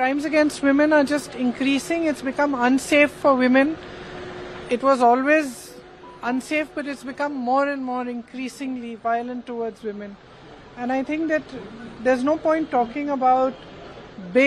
crimes against women are just increasing. It's become unsafe for women. It was always unsafe, but it's become more and more increasingly violent towards women. And I think that there's no point talking about big